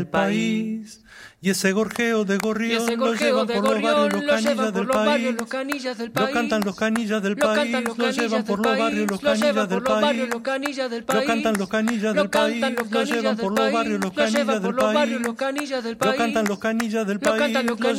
país. Y ese gorjeo de gorrión lo llevan por los barrios, los canillas del país. Lo cantan los canillas del país, lo llevan por los barrios, los canillas del país. Lo cantan los canillas del país, lo llevan por los barrios, los canillas del país. Lo cantan los canillas del país, lo llevan por los barrios, los canillas del país. Lo cantan los canillas